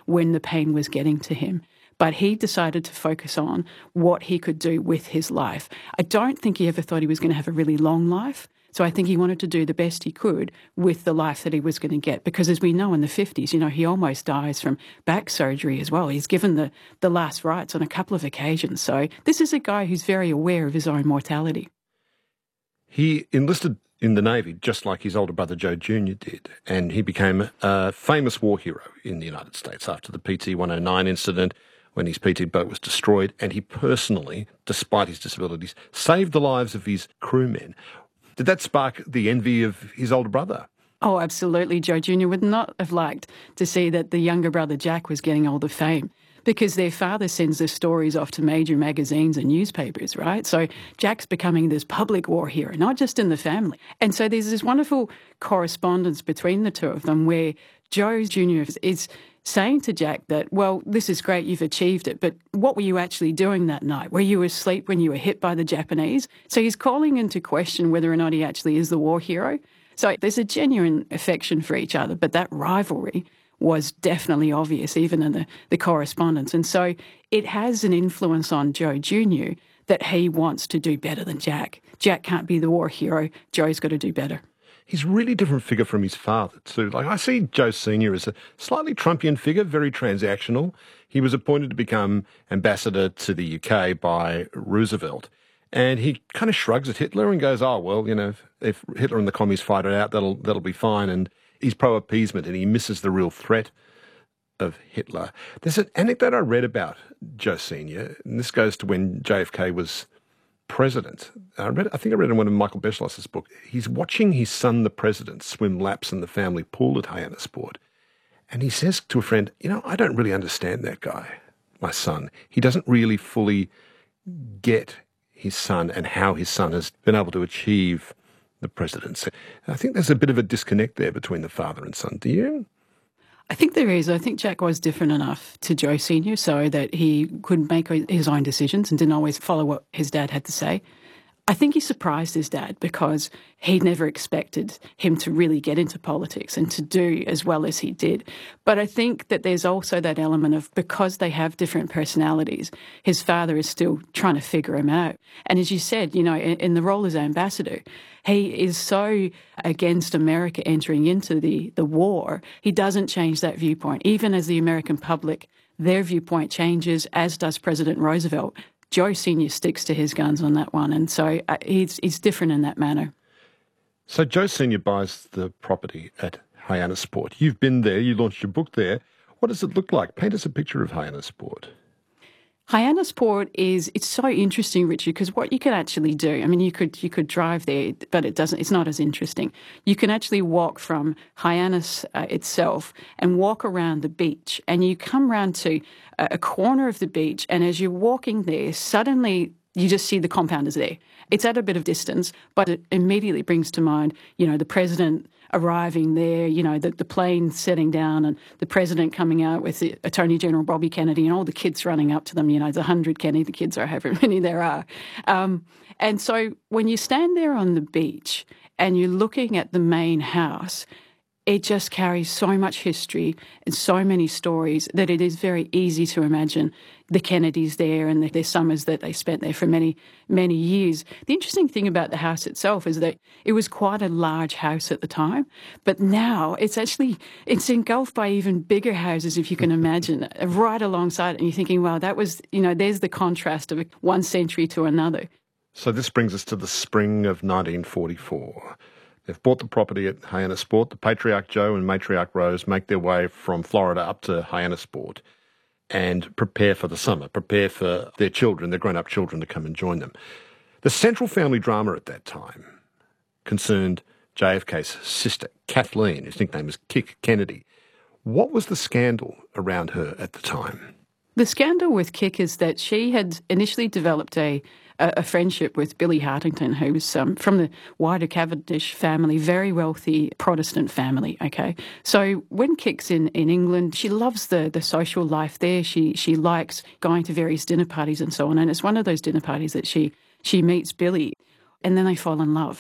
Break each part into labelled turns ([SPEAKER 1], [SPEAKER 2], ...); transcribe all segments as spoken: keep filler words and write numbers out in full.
[SPEAKER 1] when the pain was getting to him. But he decided to focus on what he could do with his life. I don't think he ever thought he was going to have a really long life. So I think he wanted to do the best he could with the life that he was going to get. Because as we know in the fifties, you know, he almost dies from back surgery as well. He's given the, the last rites on a couple of occasions. So this is a guy who's very aware of his own mortality.
[SPEAKER 2] He enlisted in the Navy just like his older brother Joe Junior did, and he became a famous war hero in the United States after the P T one oh nine incident, when his P T boat was destroyed, and he personally, despite his disabilities, saved the lives of his crewmen. Did that spark the envy of his older brother?
[SPEAKER 1] Oh, absolutely. Joe Junior would not have liked to see that the younger brother Jack was getting all the fame, because their father sends their stories off to major magazines and newspapers, right? So Jack's becoming this public war hero, not just in the family. And so there's this wonderful correspondence between the two of them where Joe Junior is saying to Jack that, well, this is great, you've achieved it, but what were you actually doing that night? Were you asleep when you were hit by the Japanese? So he's calling into question whether or not he actually is the war hero. So there's a genuine affection for each other, but that rivalry was definitely obvious, even in the, the correspondence. And so it has an influence on Joe Junior that he wants to do better than Jack. Jack can't be the war hero. Joe's got to do better.
[SPEAKER 2] He's a really different figure from his father, too. Like, I see Joe Senior as a slightly Trumpian figure, very transactional. He was appointed to become ambassador to the U K by Roosevelt. And he kind of shrugs at Hitler and goes, oh, well, you know, if, if Hitler and the commies fight it out, that'll that'll be fine. And he's pro-appeasement and he misses the real threat of Hitler. There's an anecdote I read about Joe Senior, and this goes to when J F K was president. I read, I think I read in one of Michael Beschloss's book. He's watching his son, the president, swim laps in the family pool at Hyannisport. And he says to a friend, you know, I don't really understand that guy, my son. He doesn't really fully get his son and how his son has been able to achieve the presidency. I think there's a bit of a disconnect there between the father and son. Do you?
[SPEAKER 1] I think there is. I think Jack was different enough to Joe Senior so that he could make his own decisions and didn't always follow what his dad had to say. I think he surprised his dad because he never expected him to really get into politics and to do as well as he did. But I think that there's also that element of, because they have different personalities, his father is still trying to figure him out. And as you said, you know, in, in the role as ambassador, he is so against America entering into the, the war, he doesn't change that viewpoint. Even as the American public, their viewpoint changes, as does President Roosevelt. Joe Senior sticks to his guns on that one, and so uh, he's, he's different in that manner.
[SPEAKER 2] So Joe Senior buys the property at Hyannisport. You've been there, you launched your book there. What does it look like? Paint us a picture of Hyannisport.
[SPEAKER 1] Hyannisport is, it's so interesting, Richard, because what you can actually do, I mean, you could you could drive there, but it doesn't, it's not as interesting. You can actually walk from Hyannis uh, itself and walk around the beach, and you come round to a, a corner of the beach, and as you're walking there, suddenly you just see the compound is there. It's at a bit of distance, but it immediately brings to mind, you know, the president arriving there, you know, the, the plane setting down and the president coming out with the Attorney General Bobby Kennedy and all the kids running up to them, you know, the hundred Kennedy, the kids are however many there are. Um, and so when you stand there on the beach and you're looking at the main house, it just carries so much history and so many stories that it is very easy to imagine the Kennedys there and the, their summers that they spent there for many, many years. The interesting thing about the house itself is that it was quite a large house at the time, but now it's actually, it's engulfed by even bigger houses, if you can imagine, right alongside it. And you're thinking, well, that was, you know, there's the contrast of one century to another.
[SPEAKER 2] So this brings us to the spring of nineteen forty-four. They've bought the property at Hyannisport. The Patriarch Joe and Matriarch Rose make their way from Florida up to Hyannisport and prepare for the summer, prepare for their children, their grown-up children, to come and join them. The central family drama at that time concerned J F K's sister, Kathleen, whose nickname was Kick Kennedy. What was the scandal around her at the time?
[SPEAKER 1] The scandal with Kick is that she had initially developed a a friendship with Billy Hartington, who was um, from the wider Cavendish family, very wealthy Protestant family, okay? So when Kick's in, in England, she loves the, the social life there. She she likes going to various dinner parties and so on, and it's one of those dinner parties that she, she meets Billy, and then they fall in love.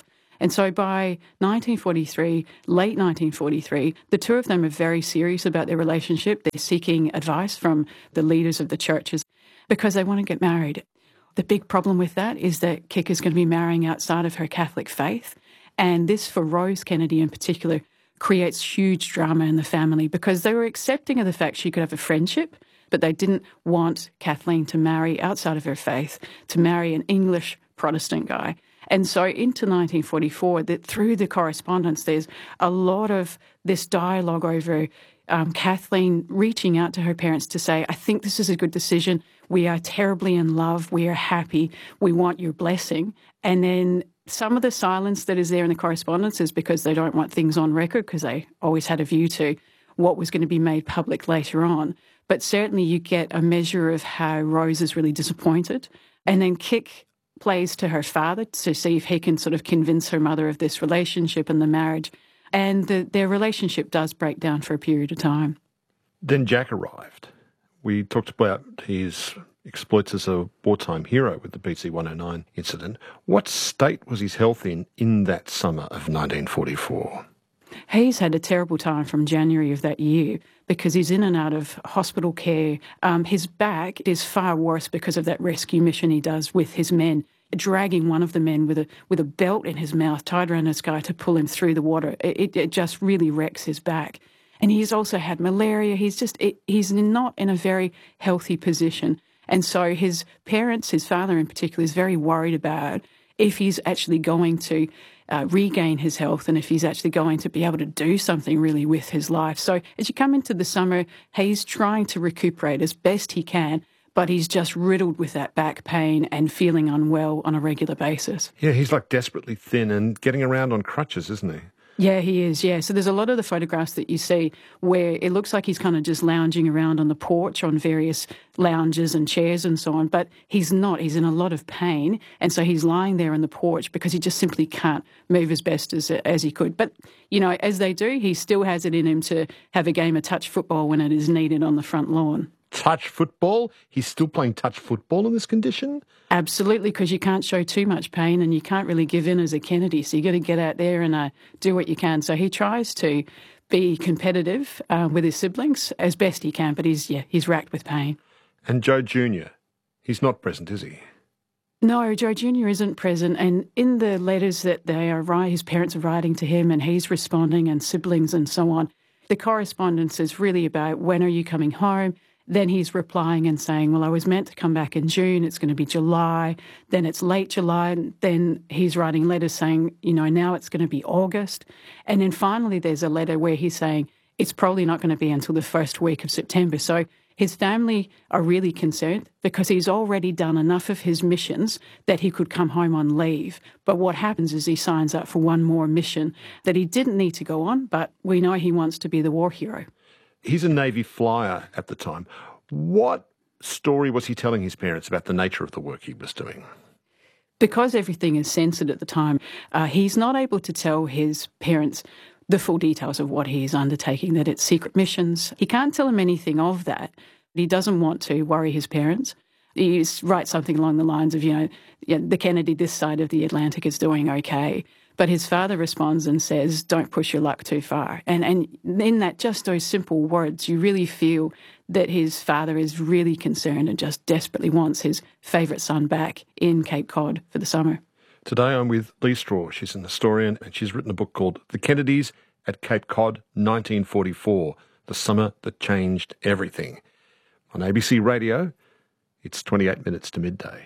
[SPEAKER 1] And so by nineteen forty-three, late nineteen forty-three, the two of them are very serious about their relationship. They're seeking advice from the leaders of the churches because they want to get married. The big problem with that is that Kik is going to be marrying outside of her Catholic faith. And this, for Rose Kennedy in particular, creates huge drama in the family because they were accepting of the fact she could have a friendship, but they didn't want Kathleen to marry outside of her faith, to marry an English Protestant guy. And so into nineteen forty-four, that through the correspondence, there's a lot of this dialogue over um, Kathleen reaching out to her parents to say, I think this is a good decision. We are terribly in love. We are happy. We want your blessing. And then some of the silence that is there in the correspondence is because they don't want things on record because they always had a view to what was going to be made public later on. But certainly you get a measure of how Rose is really disappointed. And then Kik plays to her father to see if he can sort of convince her mother of this relationship and the marriage. And the, their relationship does break down for a period of time.
[SPEAKER 2] Then Jack arrived. We talked about his exploits as a wartime hero with the B C one oh nine incident. What state was his health in in that summer of nineteen forty-four?
[SPEAKER 1] He's had a terrible time from January of that year because he's in and out of hospital care. Um, his back is far worse because of that rescue mission he does with his men, dragging one of the men with a with a belt in his mouth tied around his guy to pull him through the water. It, it just really wrecks his back. And he's also had malaria. He's just it, he's not in a very healthy position. And so his parents, his father in particular, is very worried about if he's actually going to uh, regain his health and if he's actually going to be able to do something really with his life. So as you come into the summer, he's trying to recuperate as best he can, but he's just riddled with that back pain and feeling unwell on a regular basis.
[SPEAKER 2] Yeah, he's like desperately thin and getting around on crutches, isn't he?
[SPEAKER 1] Yeah, he is, yeah. So there's a lot of the photographs that you see where it looks like he's kind of just lounging around on the porch on various lounges and chairs and so on, but he's not. He's in a lot of pain, and so he's lying there on the porch because he just simply can't move as best as as he could. But, you know, as they do, he still has it in him to have a game of touch football when it is needed on the front lawn.
[SPEAKER 2] Touch football? He's still playing touch football in this condition?
[SPEAKER 1] Absolutely, because you can't show too much pain and you can't really give in as a Kennedy, so you got to get out there and uh, do what you can. So he tries to be competitive uh, with his siblings as best he can, but he's, yeah, he's racked with pain.
[SPEAKER 2] And Joe Junior, he's not present, is he?
[SPEAKER 1] No, Joe Junior isn't present, and in the letters that they are writing, his parents are writing to him and he's responding, and siblings and so on, the correspondence is really about when are you coming home? Then he's replying and saying, well, I was meant to come back in June, it's going to be July, then it's late July, and then he's writing letters saying, you know, now it's going to be August. And then finally there's a letter where he's saying it's probably not going to be until the first week of September. So his family are really concerned because he's already done enough of his missions that he could come home on leave. But what happens is he signs up for one more mission that he didn't need to go on, but we know he wants to be the war hero.
[SPEAKER 2] He's a Navy flyer at the time. What story was he telling his parents about the nature of the work he was doing?
[SPEAKER 1] Because everything is censored at the time, uh, he's not able to tell his parents the full details of what he's undertaking, that it's secret missions. He can't tell them anything of that. He doesn't want to worry his parents. He writes something along the lines of, you know, yeah, the Kennedy this side of the Atlantic is doing okay. But his father responds and says, don't push your luck too far. And and in that, just those simple words, you really feel that his father is really concerned and just desperately wants his favourite son back in Cape Cod for the summer.
[SPEAKER 2] Today I'm with Lee Straw. She's an historian and she's written a book called The Kennedys at Cape Cod, nineteen forty-four, The Summer That Changed Everything. On A B C Radio, it's twenty-eight minutes to midday.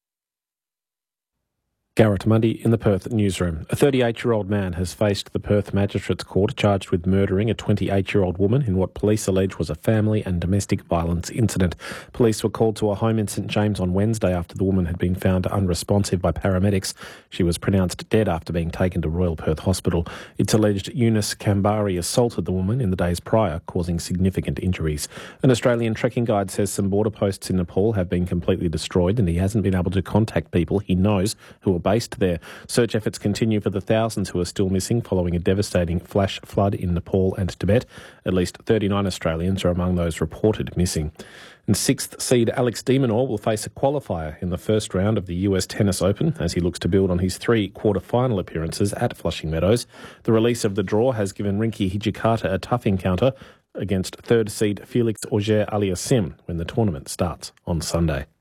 [SPEAKER 3] Garrett Mundy in the Perth newsroom. A thirty-eight-year-old man has faced the Perth Magistrates Court charged with murdering a twenty-eight-year-old woman in what police allege was a family and domestic violence incident. Police were called to a home in St James on Wednesday after the woman had been found unresponsive by paramedics. She was pronounced dead after being taken to Royal Perth Hospital. It's alleged Eunice Kambari assaulted the woman in the days prior, causing significant injuries. An Australian trekking guide says some border posts in Nepal have been completely destroyed and he hasn't been able to contact people he knows who are based there. Search efforts continue for the thousands who are still missing following a devastating flash flood in Nepal and Tibet. At least thirty-nine Australians are among those reported missing. And sixth seed Alex de Minaur will face a qualifier in the first round of the U S Tennis Open as he looks to build on his three quarter-final appearances at Flushing Meadows. The release of the draw has given Rinky Hijikata a tough encounter against third seed Felix Auger-Aliassime when the tournament starts on Sunday.